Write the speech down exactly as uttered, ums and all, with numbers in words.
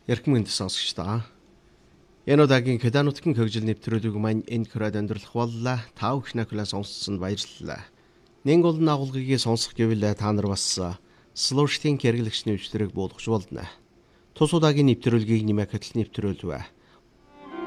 Яркмын сонсогчдоо. Энэ удаагийн Кеданутгийн хөгжил нэвтрүүлэг маань энд хүрээд өндөрлөх боллоо. Та бүхэн класс сонссон баярлалаа. Нэг олон агуулгыг сонсох гэвэл та нар бас слуштын хэрэглэгч нэвтрүүлэг буулгаж болно. Тус удаагийн нэвтрүүлгийг нэмэх хөтөл нэвтрүүлвэ.